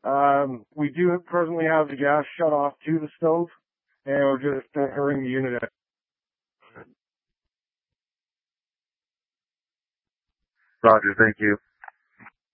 We do presently have the gas shut off to the stove, and we're just hurrying the unit out. Roger, thank you.